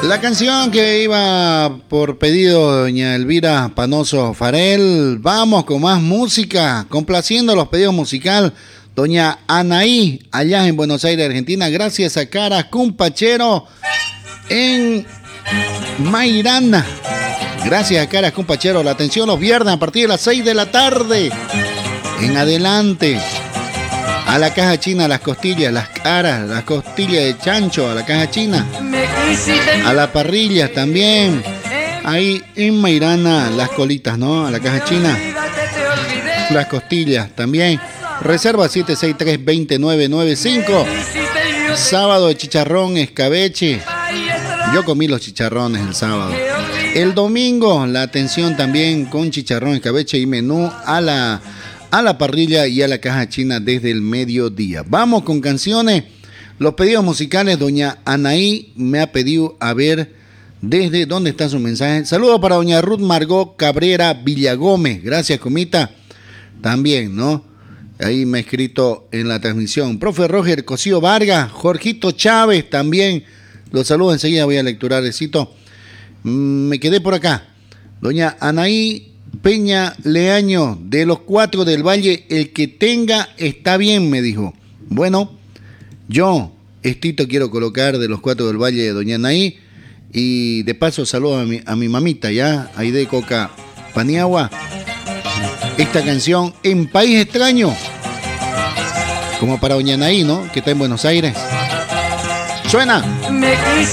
La canción que iba por pedido de doña Elvira Panoso Farel. Vamos con más música, complaciendo los pedidos musical. Doña Anaí, allá en Buenos Aires, Argentina. Gracias a Caras Cumpachero en Mairana. Gracias a Caras Cumpachero. La atención los viernes a partir de las 6 de la tarde. En adelante. A la caja china, las costillas, las caras, las costillas de chancho, a la caja china. A la parrilla también. Ahí en Mairana, las colitas, ¿no? A la caja china. Las costillas también. Reserva 763-2995. Sábado de chicharrón, escabeche. Yo comí los chicharrones el sábado. El domingo, la atención también con chicharrón, escabeche y menú a la parrilla y a la caja china desde el mediodía. Vamos con canciones. Los pedidos musicales, doña Anaí me ha pedido a ver desde dónde está su mensaje. Saludos para doña Ruth Margot Cabrera Villagómez. Gracias, comita. También, ¿no? Ahí me ha escrito en la transmisión. Profe Roger Cosío Vargas, Jorgito Chávez también. Los saludos enseguida, voy a lecturar el cito. Me quedé por acá. Doña Anaí Peña Leaño, de los 4 del Valle, el que tenga está bien, me dijo. Bueno, yo, quiero colocar de los 4 del Valle de doña Anaí. Y de paso saludo a mi mamita, ya, Aide Coca Paniagua. Esta canción, En País Extraño, como para doña Anaí, ¿no? Que está en Buenos Aires. Suena.